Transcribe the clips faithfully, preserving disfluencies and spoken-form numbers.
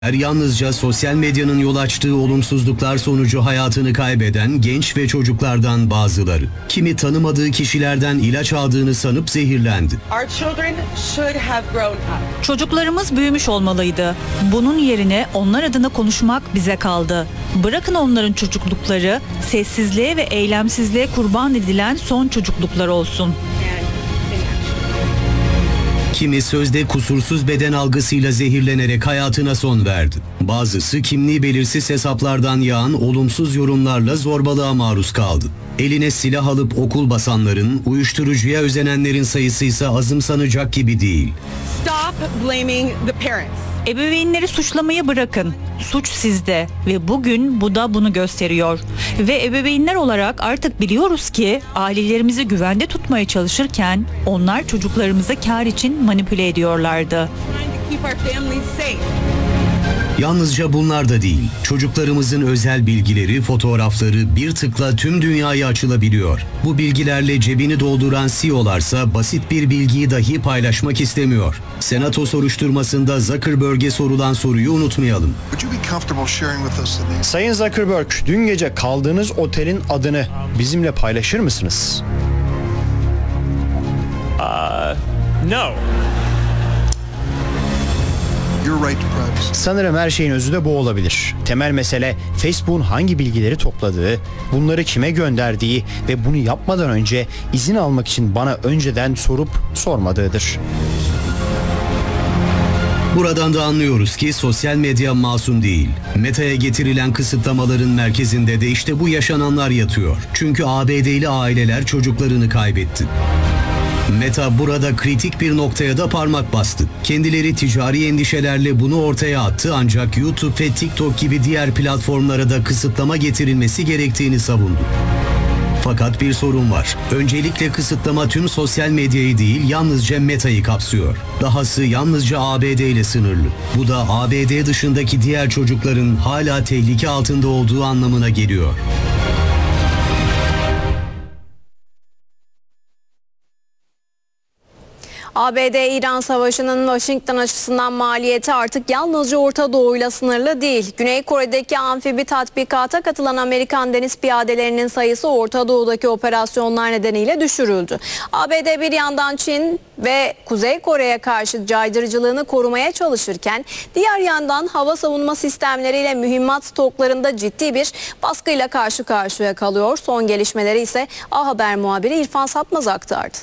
Yalnızca sosyal medyanın yol açtığı olumsuzluklar sonucu hayatını kaybeden genç ve çocuklardan bazıları. Kimi tanımadığı kişilerden ilaç aldığını sanıp zehirlendi. Çocuklarımız büyümüş olmalıydı. Bunun yerine onlar adına konuşmak bize kaldı. Bırakın onların çocuklukları, sessizliğe ve eylemsizliğe kurban edilen son çocukluklar olsun. Kimi sözde kusursuz beden algısıyla zehirlenerek hayatına son verdi. Bazısı kimliği belirsiz hesaplardan yağan olumsuz yorumlarla zorbalığa maruz kaldı. Eline silah alıp okul basanların, uyuşturucuya özenenlerin sayısı ise azımsanacak gibi değil. Stop blaming the parents. Ebeveynleri suçlamayı bırakın. Suç sizde ve bugün bu da bunu gösteriyor. Ve ebeveynler olarak artık biliyoruz ki ailelerimizi güvende tutmaya çalışırken onlar çocuklarımızı kar için manipüle ediyorlardı. Yalnızca bunlar da değil, çocuklarımızın özel bilgileri, fotoğrafları bir tıkla tüm dünyaya açılabiliyor. Bu bilgilerle cebini dolduran C E O'larsa basit bir bilgiyi dahi paylaşmak istemiyor. Senato soruşturmasında Zuckerberg'e sorulan soruyu unutmayalım. Sayın Zuckerberg, dün gece kaldığınız otelin adını bizimle paylaşır mısınız? Uh, no. Sanırım her şeyin özü de bu olabilir. Temel mesele Facebook'un hangi bilgileri topladığı, bunları kime gönderdiği ve bunu yapmadan önce izin almak için bana önceden sorup sormadığıdır. Buradan da anlıyoruz ki sosyal medya masum değil. Meta'ya getirilen kısıtlamaların merkezinde de işte bu yaşananlar yatıyor. Çünkü A B D'li aileler çocuklarını kaybetti. Meta burada kritik bir noktaya da parmak bastı. Kendileri ticari endişelerle bunu ortaya attı ancak YouTube ve TikTok gibi diğer platformlara da kısıtlama getirilmesi gerektiğini savundu. Fakat bir sorun var. Öncelikle kısıtlama tüm sosyal medyayı değil yalnızca Meta'yı kapsıyor. Dahası yalnızca A B D ile sınırlı. Bu da A B D dışındaki diğer çocukların hala tehlike altında olduğu anlamına geliyor. A B D-İran Savaşı'nın Washington açısından maliyeti artık yalnızca Orta Doğu'yla sınırlı değil. Güney Kore'deki amfibi tatbikata katılan Amerikan deniz piyadelerinin sayısı Orta Doğu'daki operasyonlar nedeniyle düşürüldü. A B D bir yandan Çin ve Kuzey Kore'ye karşı caydırıcılığını korumaya çalışırken diğer yandan hava savunma sistemleriyle mühimmat stoklarında ciddi bir baskıyla karşı karşıya kalıyor. Son gelişmeleri ise A Haber muhabiri İrfan Satmaz aktardı.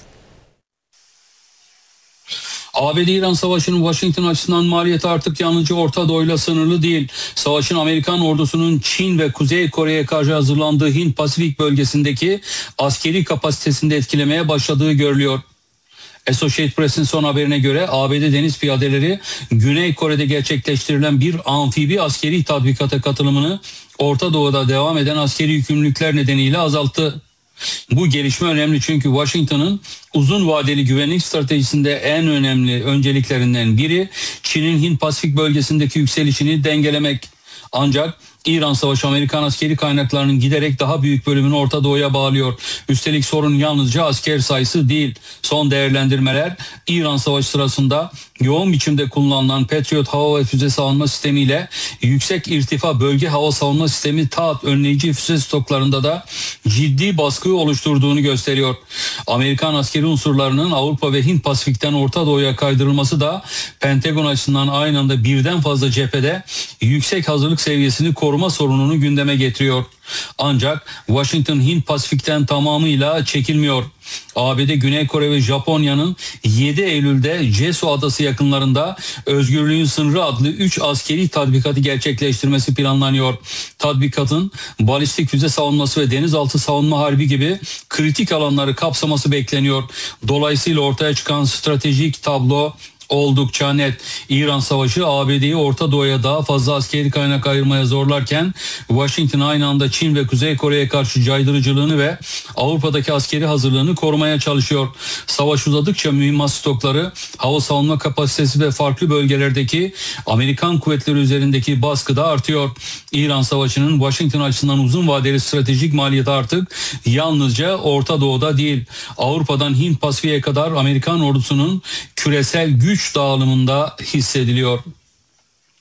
A B D-İran Savaşı'nın Washington açısından maliyeti artık yalnızca Orta Doğu'yla sınırlı değil. Savaşın Amerikan ordusunun Çin ve Kuzey Kore'ye karşı hazırlandığı Hint-Pasifik bölgesindeki askeri kapasitesinde etkilemeye başladığı görülüyor. Associated Press'in son haberine göre A B D deniz piyadeleri Güney Kore'de gerçekleştirilen bir amfibi askeri tatbikata katılımını Orta Doğu'da devam eden askeri yükümlülükler nedeniyle azalttı. Bu gelişme önemli çünkü Washington'ın uzun vadeli güvenlik stratejisinde en önemli önceliklerinden biri Çin'in Hint-Pasifik bölgesindeki yükselişini dengelemek. Ancak İran Savaşı Amerikan askeri kaynaklarının giderek daha büyük bölümünü Orta Doğu'ya bağlıyor. Üstelik sorun yalnızca asker sayısı değil. Son değerlendirmeler İran Savaşı sırasında yoğun biçimde kullanılan Patriot hava ve füze savunma sistemiyle yüksek irtifa bölge hava savunma sistemi THAAD önleyici füze stoklarında da ciddi baskı oluşturduğunu gösteriyor. Amerikan askeri unsurlarının Avrupa ve Hint Pasifik'ten Orta Doğu'ya kaydırılması da Pentagon açısından aynı anda birden fazla cephede yüksek hazırlık seviyesini koruma sorununu gündeme getiriyor. Ancak Washington Hint Pasifik'ten tamamıyla çekilmiyor. A B D, Güney Kore ve Japonya'nın yedi Eylül'de Jesu Adası yakınlarında Özgürlüğün Sınırı adlı üç askeri tatbikatı gerçekleştirmesi planlanıyor. Tatbikatın balistik füze savunması ve denizaltı savunma harbi gibi kritik alanları kapsaması bekleniyor. Dolayısıyla ortaya çıkan stratejik tablo oldukça net. İran Savaşı A B D'yi Orta Doğu'ya daha fazla askeri kaynak ayırmaya zorlarken Washington aynı anda Çin ve Kuzey Kore'ye karşı caydırıcılığını ve Avrupa'daki askeri hazırlığını korumaya çalışıyor. Savaş uzadıkça mühimmat stokları, hava savunma kapasitesi ve farklı bölgelerdeki Amerikan kuvvetleri üzerindeki baskı da artıyor. İran Savaşı'nın Washington açısından uzun vadeli stratejik maliyeti artık yalnızca Orta Doğu'da değil, Avrupa'dan Hint Pasifik'e kadar Amerikan ordusunun küresel güç dağılımında hissediliyor.